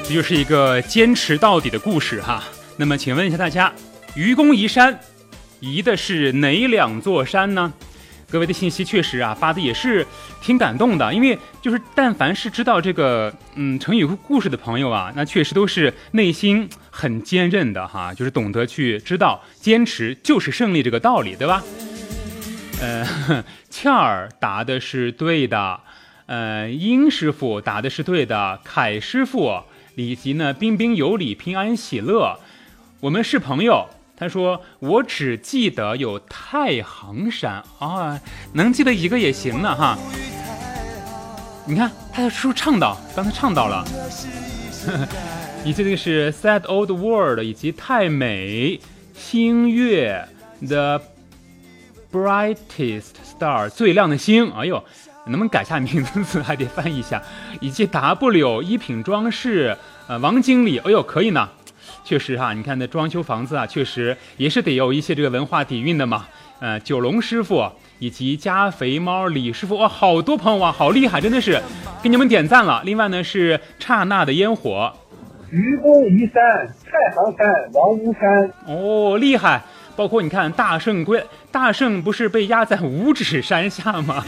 这就是一个坚持到底的故事哈。那么请问一下大家，愚公移山移的是哪2座山呢？各位的信息确实啊发的也是挺感动的，因为就是但凡是知道这个成语故事的朋友啊，那确实都是内心很坚韧的哈，就是懂得去知道坚持就是胜利这个道理，对吧？倩儿答的是对的，殷师傅答的是对的，凯师傅以及呢彬彬有礼平安喜乐，我们是朋友。他说我只记得有太行山啊，能记得一个也行呢哈。你看他的书唱到，刚才唱到了以及这个是 Sad Old World 以及太美星月 The Brightest Star 最亮的星，哎呦能不能改下名字还得翻译一下，以及 W 一品装饰王经理，哎呦可以呢。确实哈，你看那装修房子啊，确实也是得有一些这个文化底蕴的嘛。九龙师傅以及加肥猫李师傅，哇，好多朋友啊，好厉害，真的是给你们点赞了。另外呢是刹那的烟火， 愚公移山，太行山，王屋山， 哦，厉害。包括你看大圣归，大圣不是被压在五指山下吗？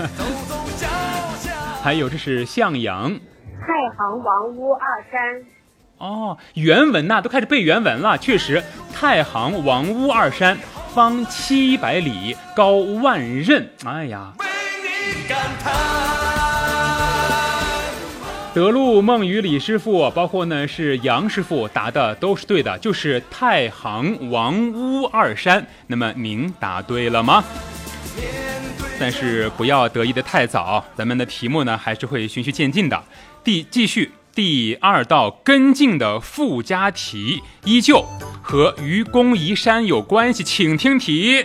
还有这是向阳， 太行王屋二山。 哦，原文呐，都开始背原文了。确实，太行王屋二山，方700里，高万仞。哎呀，德禄梦与李师傅，包括呢是杨师傅答的都是对的，就是太行王屋二山。那么您答对了吗？但是不要得意的太早，咱们的题目呢还是会循序渐进的。继续。第2道跟进的附加题依旧和愚公移山有关系，请听题。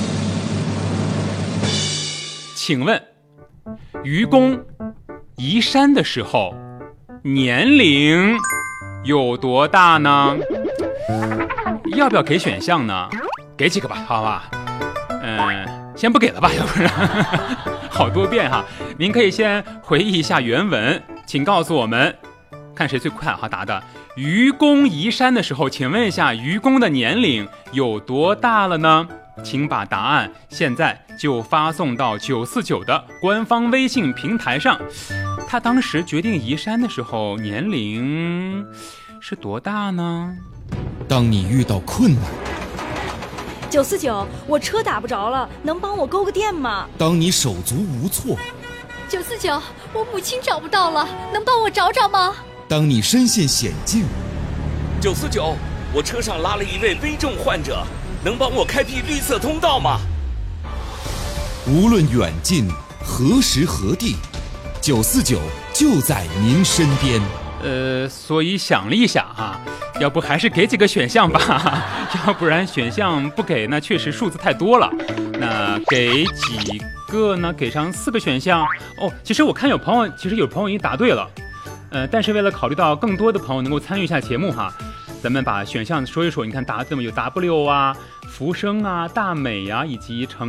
请问愚公移山的时候年龄有多大呢？要不要给选项呢？给几个吧，好吧？先不给了吧，要不然好多遍哈。您可以先回忆一下原文，请告诉我们。看谁最快哈答的。愚公移山的时候，请问一下愚公的年龄有多大了呢？请把答案现在就发送到949的官方微信平台上。他当时决定移山的时候年龄是多大呢？ 当你遇到困难 ，949，我车打不着了，能帮我勾个电吗？ 当你手足无措 ，949，我母亲找不到了，能帮我找找吗？ 当你身陷险境 ，949，我车上拉了一位危重患者，能帮我开辟绿色通道吗？ 无论远近，何时何地，949就在您身边。 所以想了一想啊，要不还是给几个选项吧，要不然选项不给，那确实数字太多了。那给几个呢？给上4个选项哦。其实我看有朋友已经答对了，但是为了考虑到更多的朋友能够参与一下节目哈，咱们把选项说一说。你看答这么有 W 啊、福生啊、大美啊，以及成